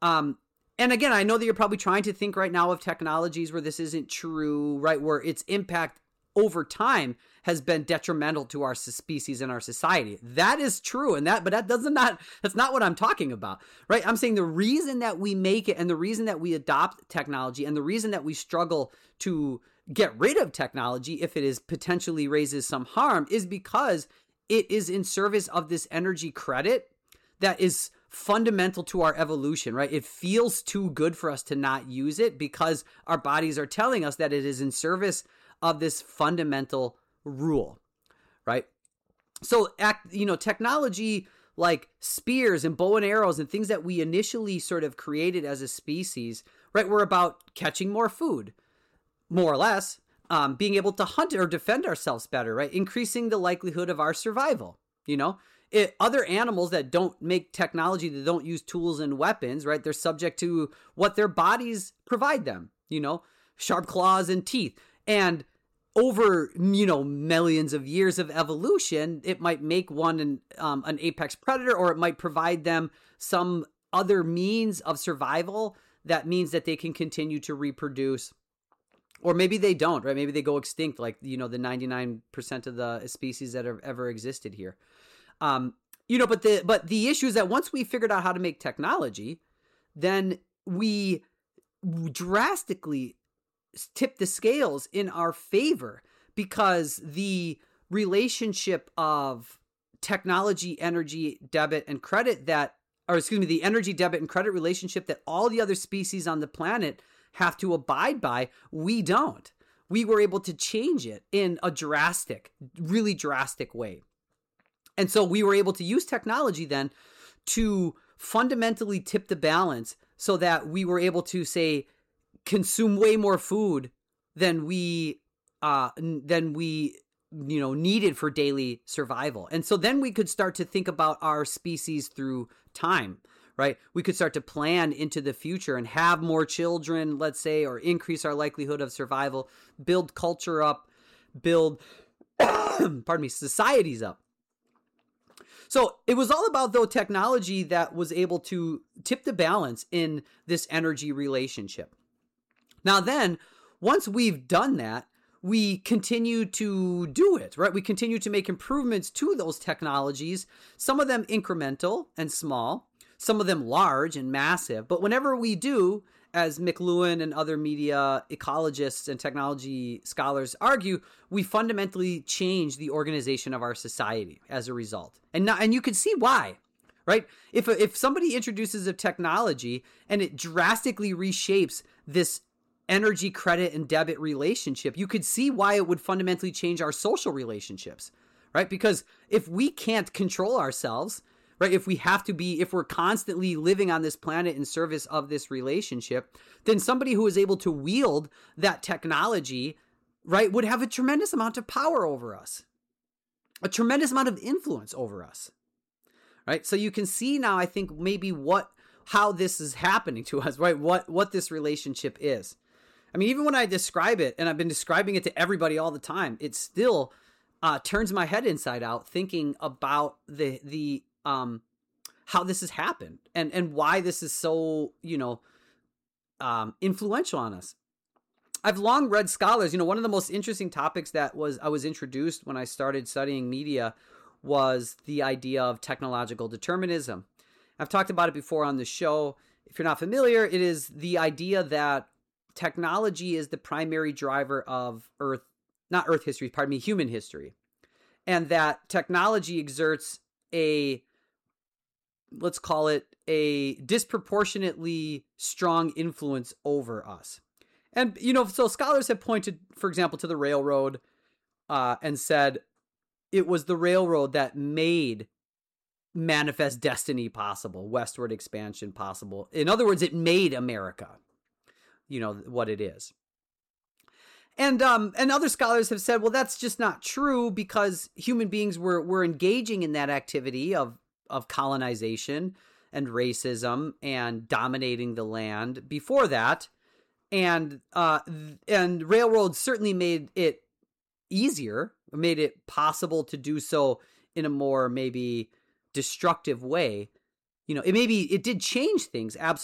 And again, I know that you're probably trying to think right now of technologies where this isn't true, right? Where its impact over time has been detrimental to our species and our society. That is true. But that's not what I'm talking about, right? I'm saying the reason that we make it and the reason that we adopt technology and the reason that we struggle to get rid of technology if it is potentially raises some harm is because it is in service of this energy credit that is fundamental to our evolution, right? It feels too good for us to not use it because our bodies are telling us that it is in service of this fundamental rule, right? So, technology like spears and bow and arrows and things that we initially sort of created as a species, right, were about catching more food, more or less, being able to hunt or defend ourselves better, right? Increasing the likelihood of our survival, other animals that don't make technology, that don't use tools and weapons, right? They're subject to what their bodies provide them, sharp claws and teeth. And over, millions of years of evolution, it might make one an apex predator, or it might provide them some other means of survival that means that they can continue to reproduce. Or maybe they don't, right? Maybe they go extinct, like, the 99% of the species that have ever existed here. But the issue is that once we figured out how to make technology, then we drastically tip the scales in our favor, because the relationship of technology, energy, debit, and credit the energy, debit, and credit relationship that all the other species on the planet have to abide by, we don't. We were able to change it in a really drastic way. And so we were able to use technology then to fundamentally tip the balance so that we were able to, say, consume way more food than we needed for daily survival. And so then we could start to think about our species through time, right? We could start to plan into the future and have more children, let's say, or increase our likelihood of survival, build culture up, build, societies up. So it was all about, though, technology that was able to tip the balance in this energy relationship. Now then, once we've done that, we continue to do it, right? We continue to make improvements to those technologies, some of them incremental and small, some of them large and massive. But whenever we do, as McLuhan and other media ecologists and technology scholars argue, we fundamentally change the organization of our society as a result. And you can see why, right? If somebody introduces a technology and it drastically reshapes this energy, credit, and debit relationship, you could see why it would fundamentally change our social relationships, right? Because if we can't control ourselves, right, if we're constantly living on this planet in service of this relationship, then somebody who is able to wield that technology, right, would have a tremendous amount of power over us, a tremendous amount of influence over us, right? So you can see now, I think, maybe how this is happening to us, right? What this relationship is. I mean, even when I describe it, and I've been describing it to everybody all the time, it still turns my head inside out thinking about the how this has happened and why this is so, influential on us. I've long read scholars, one of the most interesting topics I was introduced when I started studying media was the idea of technological determinism. I've talked about it before on the show. If you're not familiar, it is the idea that technology is the primary driver of human history. And that technology exerts let's call it a disproportionately strong influence over us. And, so scholars have pointed, for example, to the railroad and said it was the railroad that made manifest destiny possible, westward expansion possible. In other words, it made America, what it is. And other scholars have said, well, that's just not true, because human beings were engaging in that activity of colonization and racism and dominating the land before that. And railroads certainly made it easier, made it possible to do so in a more maybe destructive way. It did change things, absolutely.